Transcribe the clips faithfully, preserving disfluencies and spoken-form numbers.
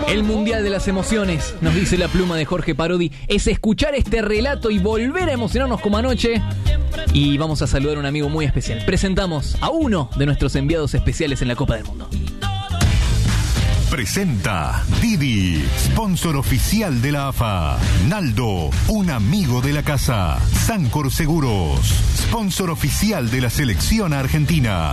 El mundial de las emociones, nos dice la pluma de Jorge Parodi, es escuchar este relato y volver a emocionarnos como anoche. Y vamos a saludar a un amigo muy especial. Presentamos a uno de nuestros enviados especiales en la Copa del Mundo. Presenta Didi, sponsor oficial de la A F A. Naldo, un amigo de la casa. Sancor Seguros, sponsor oficial de la selección argentina.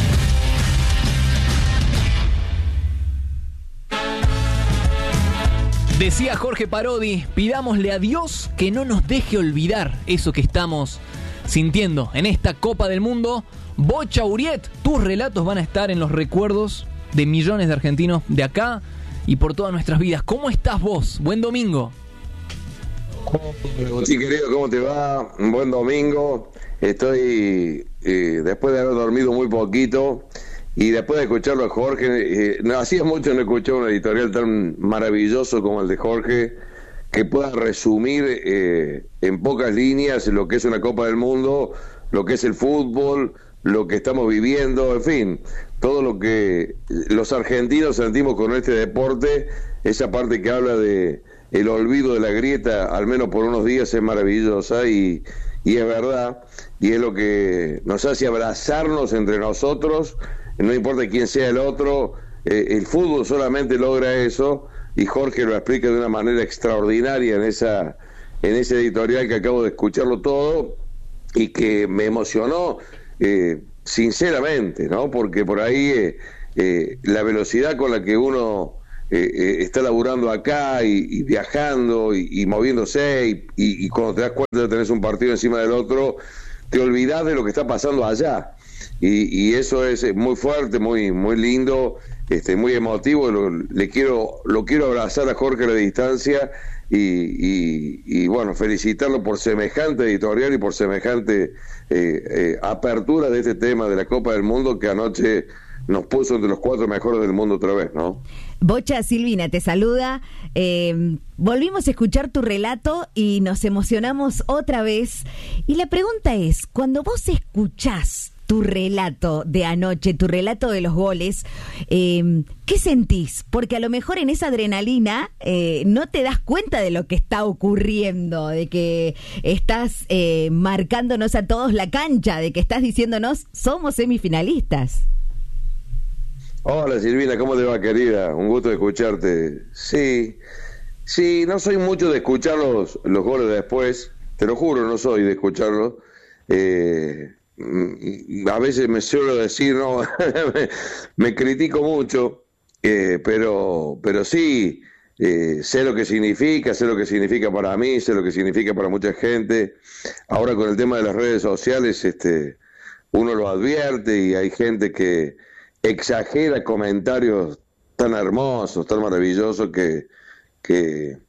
Decía Jorge Parodi, pidámosle a Dios que no nos deje olvidar eso que estamos sintiendo en esta Copa del Mundo. Bocha Uriet, tus relatos van a estar en los recuerdos de millones de argentinos de acá y por todas nuestras vidas. ¿Cómo estás vos? Buen domingo. Sí, querido, ¿cómo te va? Un buen domingo. Estoy, eh, después de haber dormido muy poquito y después de escucharlo a Jorge, eh, no, hacía mucho no escuchaba un editorial tan maravilloso como el de Jorge, que pueda resumir eh, en pocas líneas lo que es una Copa del Mundo, lo que es el fútbol, lo que estamos viviendo, en fin, todo lo que los argentinos sentimos con este deporte. Esa parte que habla de el olvido de la grieta, al menos por unos días, es maravillosa y, y es verdad, y es lo que nos hace abrazarnos entre nosotros, no importa quién sea el otro. Eh, el fútbol solamente logra eso, y Jorge lo explica de una manera extraordinaria en esa en ese editorial que acabo de escucharlo todo, y que me emocionó eh, sinceramente, ¿no? Porque por ahí eh, eh, la velocidad con la que uno eh, eh, está laburando acá y, y viajando y, y moviéndose y, y, y cuando te das cuenta de tenés un partido encima del otro, te olvidás de lo que está pasando allá. Y, y eso es muy fuerte, muy muy lindo, este, muy emotivo. Lo, le quiero lo quiero abrazar a Jorge a la distancia y, y, y bueno, felicitarlo por semejante editorial y por semejante eh, eh, apertura de este tema de la Copa del Mundo, que anoche nos puso entre los cuatro mejores del mundo otra vez, ¿no? Bocha, Silvina te saluda. Eh, volvimos a escuchar tu relato y nos emocionamos otra vez. Y la pregunta es, cuando vos escuchás tu relato de anoche, tu relato de los goles, eh, ¿qué sentís? Porque a lo mejor en esa adrenalina eh, no te das cuenta de lo que está ocurriendo, de que estás eh, marcándonos a todos la cancha, de que estás diciéndonos, somos semifinalistas. Hola Silvina, ¿cómo te va, querida? Un gusto de escucharte. Sí, sí, no soy mucho de escuchar los, los goles después, te lo juro, no soy de escucharlos. Eh... A veces me suelo decir, no, me, me critico mucho, eh, pero, pero sí, eh, sé lo que significa, sé lo que significa para mí, sé lo que significa para mucha gente. Ahora con el tema de las redes sociales, este, uno lo advierte y hay gente que exagera comentarios tan hermosos, tan maravillosos que, que,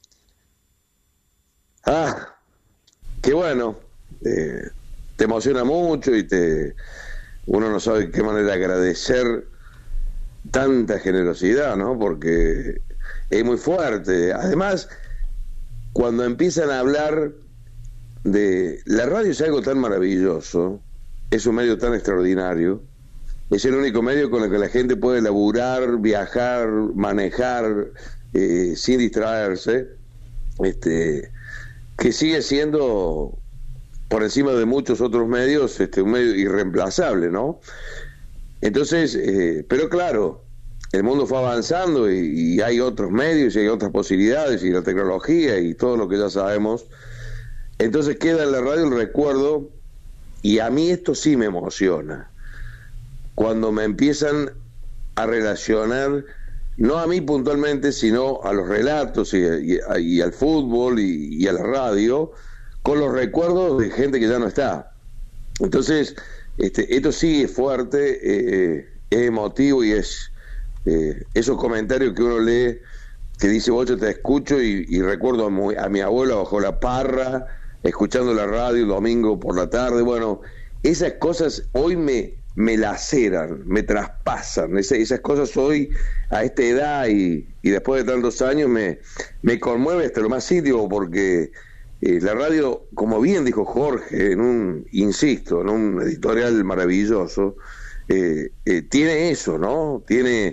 ah, que bueno, eh, te emociona mucho y te uno no sabe de qué manera agradecer tanta generosidad, ¿no? Porque es muy fuerte. Además, cuando empiezan a hablar de... La radio es algo tan maravilloso, es un medio tan extraordinario, es el único medio con el que la gente puede laburar, viajar, manejar, eh, sin distraerse, este, que sigue siendo... por encima de muchos otros medios, este, un medio irreemplazable, ¿no? Entonces, eh, pero claro, el mundo fue avanzando y, y hay otros medios y hay otras posibilidades y la tecnología y todo lo que ya sabemos. Entonces queda en la radio el recuerdo, y a mí esto sí me emociona, cuando me empiezan a relacionar, no a mí puntualmente, sino a los relatos y, y, y al fútbol y, y a la radio, con los recuerdos de gente que ya no está. Entonces, este, esto sí es fuerte, eh, es emotivo y es eh, esos comentarios que uno lee, que dice, vos yo te escucho y, y recuerdo a mi, a mi abuela bajo la parra, escuchando la radio el domingo por la tarde. Bueno, esas cosas hoy me, me laceran, me traspasan, esas, esas cosas hoy, a esta edad y, y después de tantos años, me, me conmueve hasta lo más íntimo, porque Eh, la radio, como bien dijo Jorge, en un, insisto, en un editorial maravilloso, eh, eh, tiene eso, ¿no? Tiene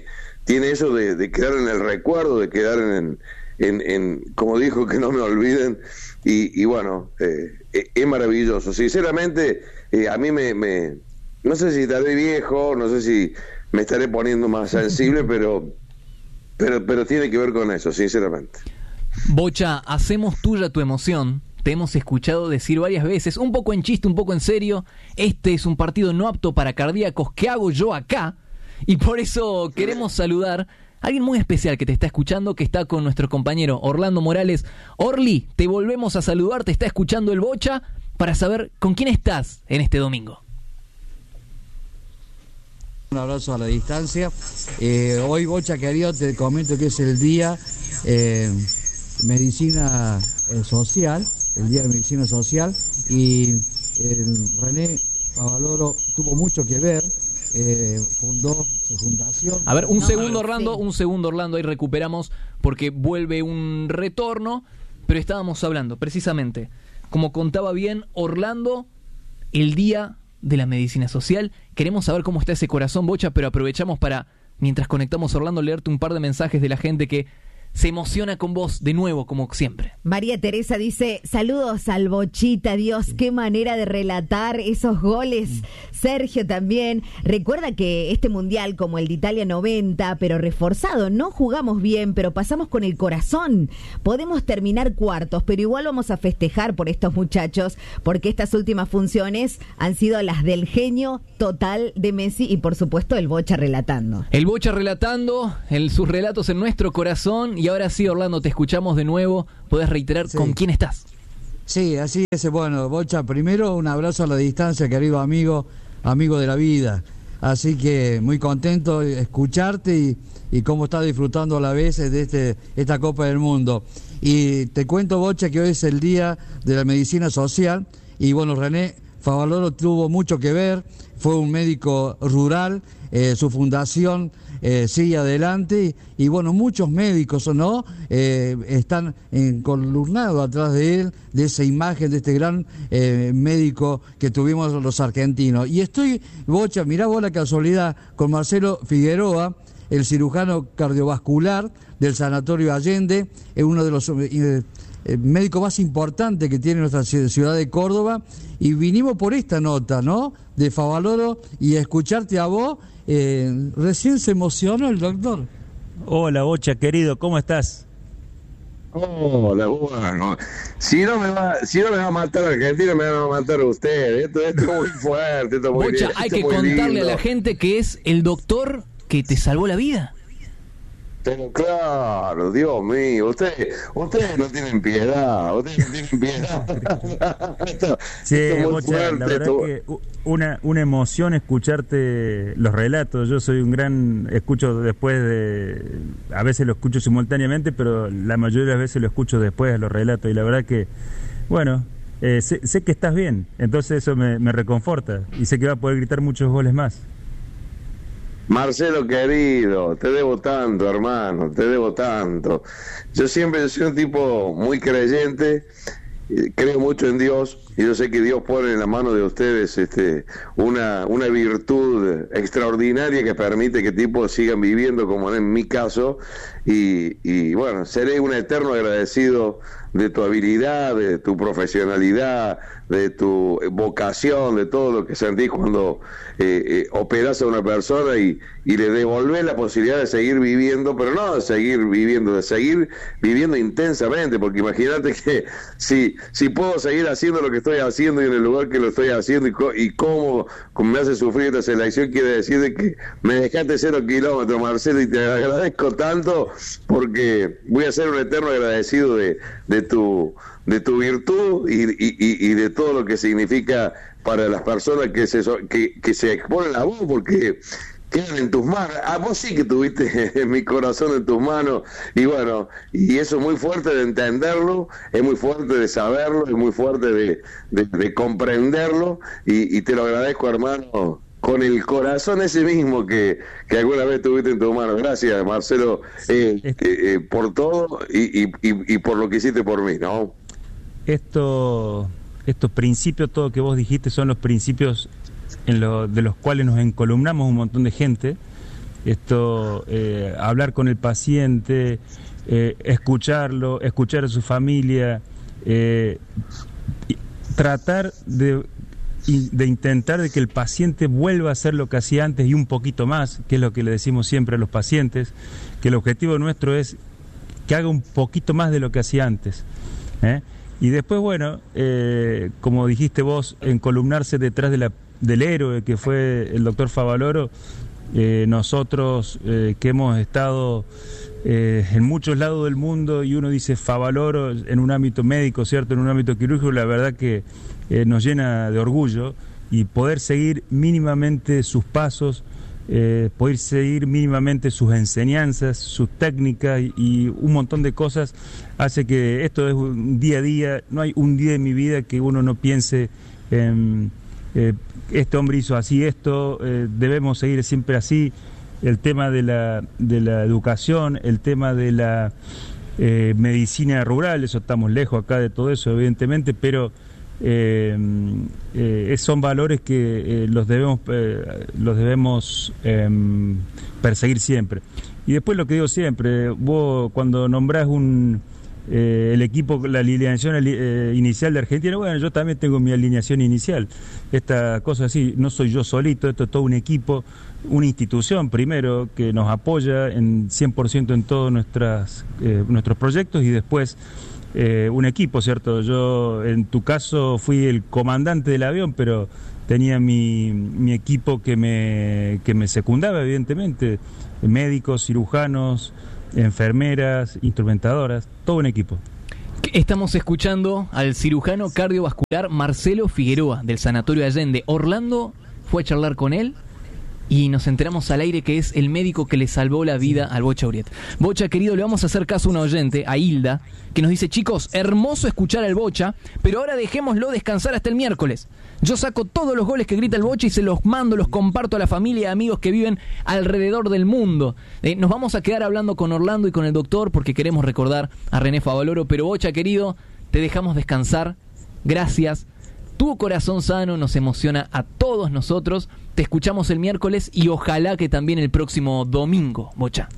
tiene eso de, de quedar en el recuerdo, de quedar en, en, en como dijo, que no me olviden, y, y bueno, eh, es maravilloso. Sinceramente, eh, a mí me, me, no sé si estaré viejo, no sé si me estaré poniendo más sensible, pero, pero, pero tiene que ver con eso, sinceramente. Bocha, hacemos tuya tu emoción. Te hemos escuchado decir varias veces, un poco en chiste, un poco en serio, este es un partido no apto para cardíacos, ¿qué hago yo acá? Y por eso queremos saludar a alguien muy especial que te está escuchando, que está con nuestro compañero Orlando Morales. Orly, te volvemos a saludar, te está escuchando el Bocha, para saber con quién estás en este domingo. Un abrazo a la distancia. Eh, hoy, Bocha querido, te comento que es el día eh, medicina eh, social, el día de medicina social, y eh, René Favaloro tuvo mucho que ver, eh, fundó su fundación. A ver, un No, segundo, sí. Orlando, un segundo, Orlando, ahí recuperamos, porque vuelve un retorno, pero estábamos hablando, precisamente, como contaba bien Orlando, el día de la medicina social. Queremos saber cómo está ese corazón, Bocha, pero aprovechamos para, mientras conectamos a Orlando, leerte un par de mensajes de la gente que se emociona con vos de nuevo, como siempre. María Teresa dice, saludos al Bochita, Dios, qué manera de relatar esos goles. Sergio también, recuerda que este mundial, como el de Italia noventa, pero reforzado, no jugamos bien, pero pasamos con el corazón. Podemos terminar cuartos, pero igual vamos a festejar por estos muchachos, porque estas últimas funciones han sido las del genio total de Messi y por supuesto el Bocha relatando. El Bocha relatando, el, sus relatos en nuestro corazón. Y ahora sí, Orlando, te escuchamos de nuevo. ¿Podés reiterar Sí. con quién estás? Sí, así es. Bueno, Bocha, primero un abrazo a la distancia, querido amigo, amigo de la vida. Así que muy contento de escucharte y, y cómo estás disfrutando a la vez de este, esta Copa del Mundo. Y te cuento, Bocha, que hoy es el día de la medicina social. Y bueno, René Favaloro tuvo mucho que ver, fue un médico rural, eh, su fundación eh, sigue adelante y, y bueno, muchos médicos, ¿no? Eh, están encolumnados atrás de él, de esa imagen de este gran eh, médico que tuvimos los argentinos. Y estoy, Bocha, mirá vos la casualidad, con Marcelo Figueroa, el cirujano cardiovascular del Sanatorio Allende, es uno de los eh, eh, médicos más importantes que tiene nuestra ciudad de Córdoba, y vinimos por esta nota, ¿no?, de Favaloro, y a escucharte a vos. Eh, recién se emocionó el doctor. Hola, Bocha, querido, ¿cómo estás? Hola, bueno. Si no me va, si no me va a matar Argentina, me van a matar usted. Esto, esto es muy fuerte, esto es muy Bocha, lindo, hay esto que es muy contarle lindo. a la gente que es el doctor que te salvó la vida. Pero claro, Dios mío, ustedes, ustedes no tienen piedad, ustedes no tienen piedad. esto, Sí, esto es muy Bocha, fuerte, la verdad esto- que u- una, una emoción escucharte los relatos. Yo soy un gran, escucho después de, a veces lo escucho simultáneamente, pero la mayoría de las veces lo escucho después de los relatos, y la verdad que, bueno, eh, sé, sé que estás bien, entonces eso me, me reconforta, y sé que va a poder gritar muchos goles más. Marcelo querido, te debo tanto, hermano, te debo tanto. Yo siempre yo soy un tipo muy creyente, eh, creo mucho en Dios, y yo sé que Dios pone en la mano de ustedes este, una, una virtud extraordinaria que permite que tipos sigan viviendo como en mi caso, y, y bueno, seré un eterno agradecido de tu habilidad, de tu profesionalidad, de tu vocación, de todo lo que sentís cuando eh, eh, operás a una persona y, y le devolvés la posibilidad de seguir viviendo, pero no de seguir viviendo, de seguir viviendo intensamente, porque imagínate que si, si puedo seguir haciendo lo que estoy haciendo y en el lugar que lo estoy haciendo y, co- y cómo, cómo me hace sufrir esta selección, quiere decir de que me dejaste cero kilómetros, Marcelo, y te agradezco tanto porque voy a ser un eterno agradecido de, de tu de tu virtud y, y, y de todo lo que significa para las personas que se so- que, que se exponen a vos, porque quedan en tus manos. A vos sí que tuviste mi corazón en tus manos, y bueno, y eso es muy fuerte de entenderlo, es muy fuerte de saberlo, es muy fuerte de, de, de comprenderlo, y, y te lo agradezco, hermano, con el corazón ese mismo que, que alguna vez tuviste en tu mano. Gracias, Marcelo, eh, eh, eh, por todo y, y, y, y por lo que hiciste por mí, ¿no? Esto, estos principios, todo que vos dijiste, son los principios en lo, de los cuales nos encolumnamos un montón de gente, esto, eh, hablar con el paciente, eh, escucharlo, escuchar a su familia, eh, tratar de, de intentar de que el paciente vuelva a hacer lo que hacía antes y un poquito más, que es lo que le decimos siempre a los pacientes, que el objetivo nuestro es que haga un poquito más de lo que hacía antes, ¿eh? Y después, bueno, eh, como dijiste vos, encolumnarse detrás de la, del héroe que fue el doctor Favaloro. Eh, nosotros eh, que hemos estado eh, en muchos lados del mundo y uno dice Favaloro en un ámbito médico, ¿cierto? En un ámbito quirúrgico, la verdad que eh, nos llena de orgullo, y poder seguir mínimamente sus pasos, eh, poder seguir mínimamente sus enseñanzas, sus técnicas y, y un montón de cosas, hace que esto es un día a día. No hay un día de mi vida que uno no piense en eh, este hombre hizo así esto, eh, debemos seguir siempre así. El tema de la, de la educación, el tema de la eh, medicina rural, eso estamos lejos acá de todo eso, evidentemente, pero eh, eh, son valores que eh, los debemos, eh, los debemos eh, perseguir siempre. Y después lo que digo siempre, vos cuando nombrás un... Eh, el equipo, la alineación eh, inicial de Argentina, bueno, yo también tengo mi alineación inicial. Esta cosa así, no soy yo solito, esto es todo un equipo, una institución primero que nos apoya en cien por ciento en todos nuestras, eh, nuestros proyectos, y después eh, un equipo, ¿cierto? Yo en tu caso fui el comandante del avión, pero tenía mi, mi equipo que me, que me secundaba, evidentemente, médicos, cirujanos, enfermeras, instrumentadoras, todo un equipo. Estamos escuchando al cirujano cardiovascular Marcelo Figueroa del Sanatorio Allende. Orlando fue a charlar con él y nos enteramos al aire que es el médico que le salvó la vida al Bocha Uriet. Bocha, querido, le vamos a hacer caso a una oyente, a Hilda, que nos dice: chicos, hermoso escuchar al Bocha, pero ahora dejémoslo descansar hasta el miércoles. Yo saco todos los goles que grita el Bocha y se los mando, los comparto a la familia y amigos que viven alrededor del mundo. Eh, nos vamos a quedar hablando con Orlando y con el doctor porque queremos recordar a René Favaloro, pero Bocha, querido, te dejamos descansar. Gracias. Tu corazón sano nos emociona a todos nosotros. Te escuchamos el miércoles y ojalá que también el próximo domingo, Bocha.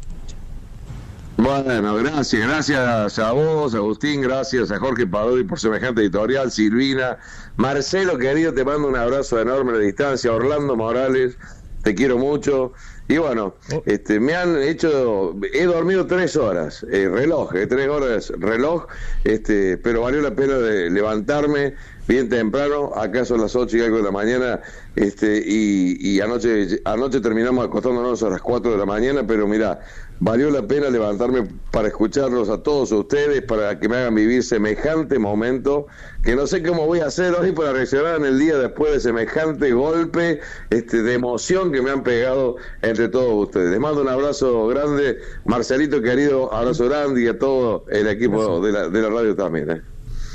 Bueno, gracias, gracias a vos, Agustín, gracias a Jorge Parodi por semejante editorial, Silvina, Marcelo, querido, te mando un abrazo enorme a la distancia, Orlando Morales, te quiero mucho. Y bueno, este, me han hecho, he dormido tres horas, eh, reloj, eh, tres horas reloj, este, pero valió la pena de levantarme bien temprano. Acá son las ocho y algo de la mañana, este, y, y anoche, anoche terminamos acostándonos a las cuatro de la mañana, pero mirá, valió la pena levantarme para escucharlos a todos ustedes, para que me hagan vivir semejante momento, que no sé cómo voy a hacer hoy para reaccionar en el día después de semejante golpe este, de emoción que me han pegado entre todos ustedes. Les mando un abrazo grande, Marcelito querido, abrazo grande, y a todo el equipo de la, de la radio también, ¿eh?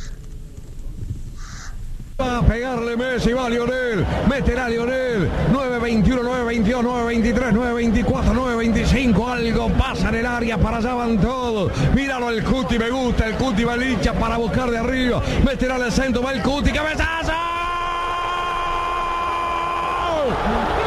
Va a pegarle Messi, va Lionel, meterá Lionel, nueve veintiuno, nueve veintidós, nueve veintitrés, nueve veinticuatro, nueve veinticinco, algo pasa en el área, para allá van todos, míralo el Cuti, me gusta, el Cuti va licha para buscar de arriba, meterá el centro, va el Cuti, cabezazo.